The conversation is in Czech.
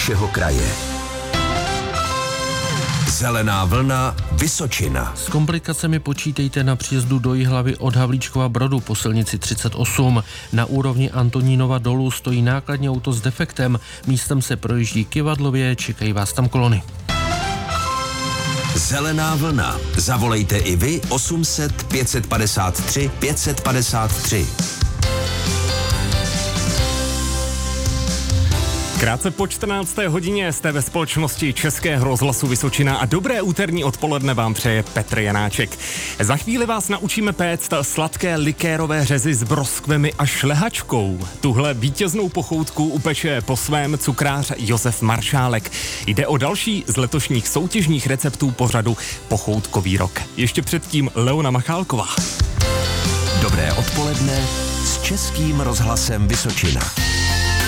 vašeho kraje. Zelená vlna Vysočina. S komplikacemi počítejte na příjezdu do Jihlavy od Havlíčkova Brodu po silnici 38. Na úrovni Antonínova dolu stojí nákladní auto s defektem. Místem se projíždí kyvadlově, čekají vás tam kolony. Zelená vlna. Zavolejte i vy 800 553 553. Krátce po 14. hodině jste ve společnosti Českého rozhlasu Vysočina a dobré úterní odpoledne vám přeje Petr Janáček. Za chvíli vás naučíme péct sladké likérové řezy s broskvemi a šlehačkou. Tuhle vítěznou pochoutku upeče po svém cukrář Josef Maršálek. Jde o další z letošních soutěžních receptů pořadu Pochoutkový rok. Ještě předtím Leona Machálková. Dobré odpoledne s Českým rozhlasem Vysočina.